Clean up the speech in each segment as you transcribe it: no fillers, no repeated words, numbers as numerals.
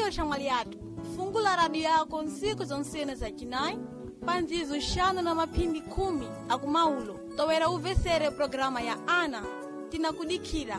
ndiyo shamwali yatu fungula radio yako nsiku zonsene za chinai panzizo shano na mapindi 10 akumaulo towera uvesere programa ya ana tinakudikira.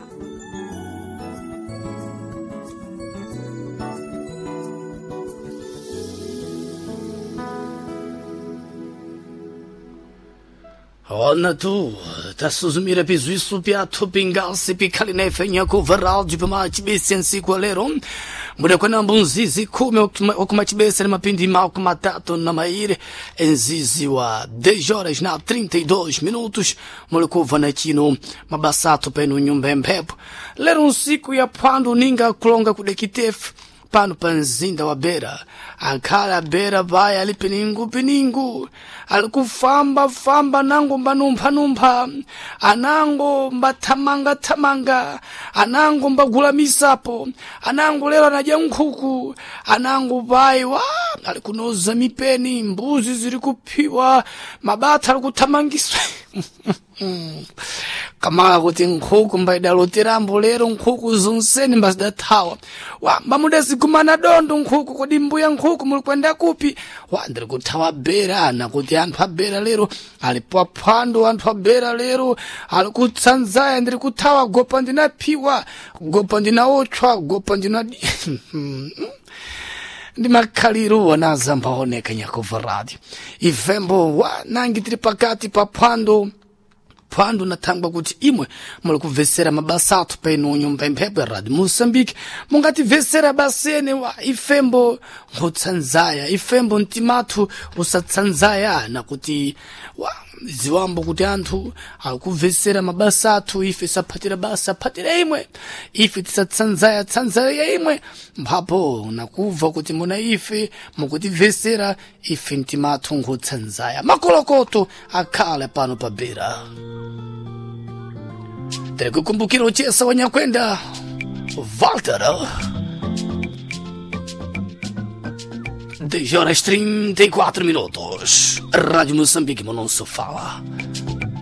Ona tu, tasuzumira pizuisu piatu pingasi pikaline fenya kuvaraldi pamachibesi nsiku alero. Muda kwa nambu nzizi 10 okumachibesi na mapindi mau kumatatu na maire. Nzizi wa 10 horas na 32 minutos. Mulikuva na chino mabasato penu nyumba mpepo. Lero nsiku ya pandu ninga kulonga kudekitefu. Pano panzinda wa Bera, akala Bera vaya alipiningu, alikufamba nango mbanumpa, anango mbatamanga, anango mbagula misapo, anango lera na jankuku, anango vaya, alikunoza mipeni, mbuzi zilikupiwa, mabata alikutamangishwa. Kama kuti nkhuku mbaidaloterambo lero nkhuku zonseni mbazidatawa mbamudesi kumana dondo nkhuku kodi mbuya nkhuku mulikwenda kupi ndiri kuthawa Bera na kuti anthu abera lero alipo aphwando anthu abera lero ali kutsanzaya ndiri kuthawa gopa ndinapiwa gopa ndinaotchwa gopa ndina ndi makhaliro wanaza mbaoneka nyakuva radio ifembo nangi tiri pakati pa phwando nathangwa kuti imwe muli kuvesera mabasatu penu nyumba mphepo ya radio Moçambique mungati vesera basene ifembo ngotsanzaya ifembo ntimatu usatsanzaya na kuti ziwambo kuti anthu akuvesera mabasatu ife saphatira basa phatira imwe ife tisatsanzaya imwe mphapo nakuva kuti muna ife mukuti vesera ife ntimatu ngotsanzaya makolokoto akhala pano pa Bera. Tere kukumbukira uchesa wanyakwenda Walter 10 horas 34 minutos. Rádio Moçambique, mas não se fala.